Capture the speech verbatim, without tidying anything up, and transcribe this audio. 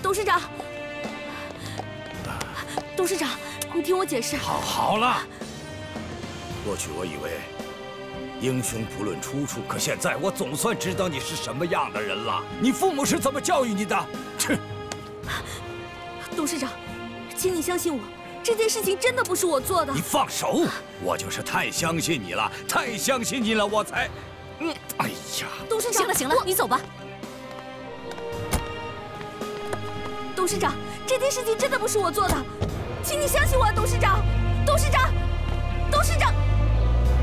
董事长，董事长，你听我解释。 好，好了。过去我以为英雄不论出处，可现在我总算知道你是什么样的人了。你父母是怎么教育你的？切！ 董事长，请你相信我，这件事情真的不是我做的。 你放手！我就是太相信你了，太相信你了，我才……嗯，哎呀， 董事长， 行了行了，你走吧。 董事长，这件事情真的不是我做的，请你相信我，董事长，董事长。